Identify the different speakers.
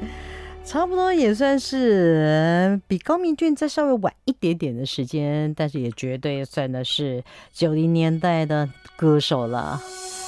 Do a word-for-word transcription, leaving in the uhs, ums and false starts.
Speaker 1: 差不多也算是比高明俊再稍微晚一点点的时间，但是也绝对算的是九零年代的歌手了。